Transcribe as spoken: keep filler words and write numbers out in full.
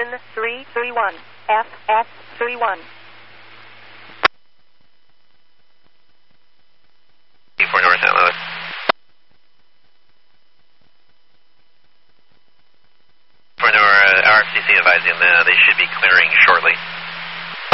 Engine three three one, F S three one. For North Saint Louis. For North, uh, R F C C advising uh, they should be clearing shortly.